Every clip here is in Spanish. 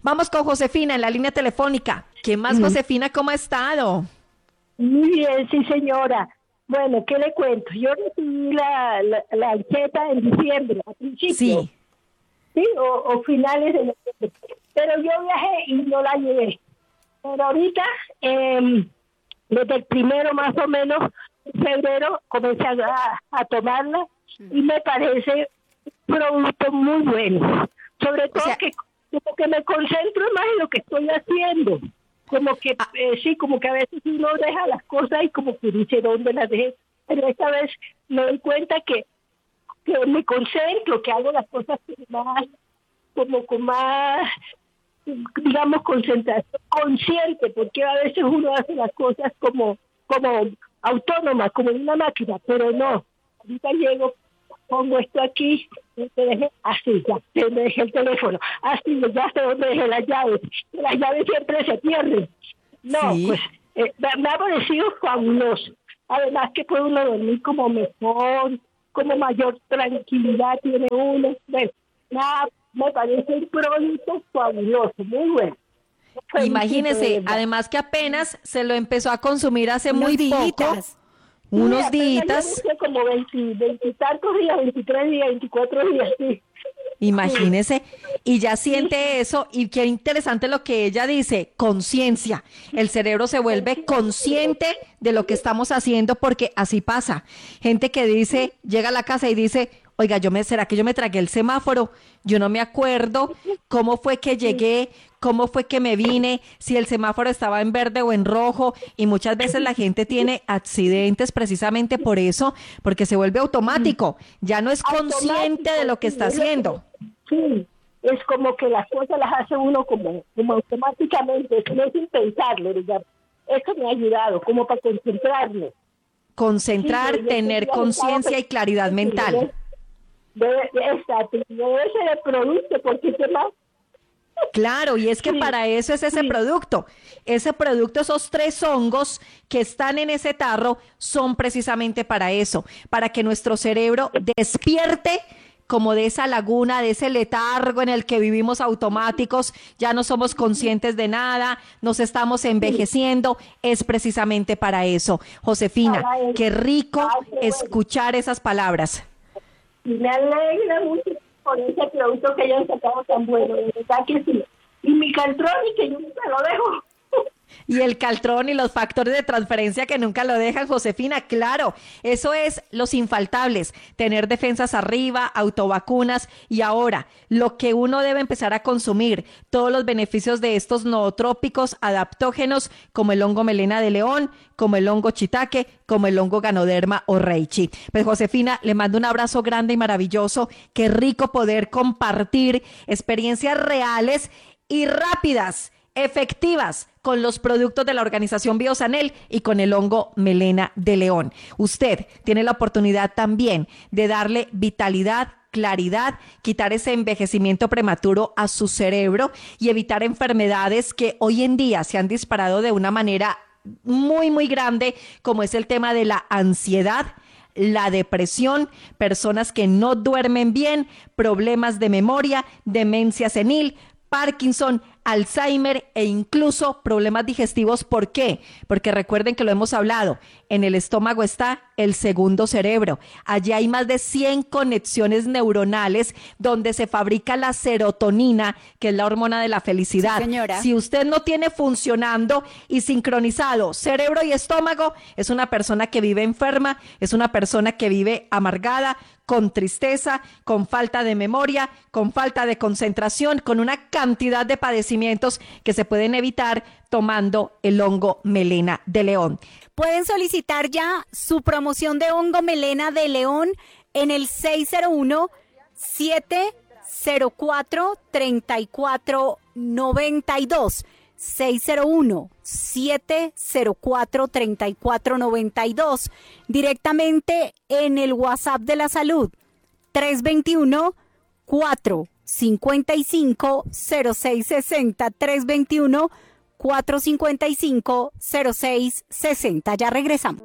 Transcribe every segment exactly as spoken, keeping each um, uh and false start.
Vamos con Josefina en la línea telefónica. ¿Qué más, Josefina? ¿Cómo ha estado? Muy bien, sí, señora. Bueno, ¿qué le cuento? Yo recibí la, la, la anceta en diciembre, a principios. Sí. Sí, o, o finales de noviembre. Pero yo viajé y no la llevé. Pero ahorita, eh, desde el primero más o menos, de febrero, comencé a, a tomarla y me parece un producto muy bueno. Sobre todo O sea, que como que me concentro más en lo que estoy haciendo. Como que, ah, eh, sí, como que a veces uno deja las cosas y como que dice dónde las dejé. Pero esta vez me doy cuenta que, que me concentro, que hago las cosas más, como con más, digamos, concentración consciente, porque a veces uno hace las cosas como, como autónoma, como en una máquina, pero no. Ahorita llego, pongo esto aquí, y te dejé así, ya, te dejé el teléfono, así, ya sé dónde dejé las llaves, las llaves siempre se pierden. No, pues, sí. eh, me, me ha parecido fabuloso. Además que puede uno dormir como mejor, como mayor tranquilidad tiene uno. Bueno, nada, me parece un producto fabuloso, muy bueno. Felicito, de Imagínese, verdad. además que apenas se lo empezó a consumir hace Unos muy poco, días. Sí, unos apenas yo días. busqué como veinte, veinte y tantos días, veintitrés días, veinticuatro días, sí. Sí, Imagínese, y ya sí, siente eso, y qué interesante lo que ella dice, conciencia. El cerebro se vuelve consciente de lo que estamos haciendo porque así pasa. Gente que dice, llega a la casa y dice, oiga, yo me, ¿será que yo me tragué el semáforo? Yo no me acuerdo cómo fue que llegué, cómo fue que me vine, si el semáforo estaba en verde o en rojo, y muchas veces la gente tiene accidentes precisamente por eso, porque se vuelve automático, ya no es consciente de automático, lo que sí, está es lo que, haciendo. sí, es como que las cosas las hace uno como, como automáticamente, no sin pensarlo, digamos. Eso me ha ayudado, como para concentrarme. Sí, Concentrar, pero yo estos tener días estaba conciencia y claridad pensando que mental. debe, debe, exacto, debe ser el producto, porque ¿qué más? Claro, y es que Sí, para eso es ese sí, producto. Ese producto, esos tres hongos que están en ese tarro, son precisamente para eso, para que nuestro cerebro despierte como de esa laguna, de ese letargo en el que vivimos automáticos, ya no somos conscientes de nada, nos estamos sí, envejeciendo, es precisamente para eso. Josefina, para eso. qué rico Ay, qué bueno. escuchar esas palabras. Y me alegra mucho por ese producto que hayan sacado tan bueno, de verdad que sí. Y mi Caltroni, que yo nunca lo dejo. Y el caltrón y los factores de transferencia que nunca lo dejan, Josefina, claro, eso es los infaltables, tener defensas arriba, autovacunas y ahora lo que uno debe empezar a consumir, todos los beneficios de estos nootrópicos adaptógenos como el hongo melena de león, como el hongo shiitake, como el hongo ganoderma o reishi. Pues Josefina, le mando un abrazo grande y maravilloso, qué rico poder compartir experiencias reales y rápidas, efectivas con los productos de la organización Biosanel y con el hongo melena de león. Usted tiene la oportunidad también de darle vitalidad, claridad, quitar ese envejecimiento prematuro a su cerebro y evitar enfermedades que hoy en día se han disparado de una manera muy, muy grande, como es el tema de la ansiedad, la depresión, personas que no duermen bien, problemas de memoria, demencia senil, Parkinson, Alzheimer e incluso problemas digestivos. ¿Por qué? Porque recuerden que lo hemos hablado, en el estómago está el segundo cerebro. Allí hay más de cien conexiones neuronales donde se fabrica la serotonina, que es la hormona de la felicidad. Sí, señora. Si usted no tiene funcionando y sincronizado cerebro y estómago, es una persona que vive enferma, es una persona que vive amargada, con tristeza, con falta de memoria, con falta de concentración, con una cantidad de padecimientos que se pueden evitar tomando el hongo melena de león. Pueden solicitar ya su promoción de hongo melena de león en el seis cero uno, siete cero cuatro, tres cuatro nueve dos. seis cero uno, siete cero cuatro, tres cuatro nueve dos. Directamente en el WhatsApp de la salud. tres dos uno, cuatro cinco cinco, cero seis seis cero. tres dos uno, cuatro cinco cinco, cero seis seis cero. Ya regresamos.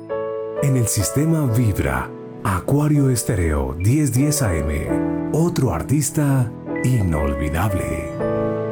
En el sistema Vibra, Acuario Estéreo diez diez A M. Otro artista inolvidable.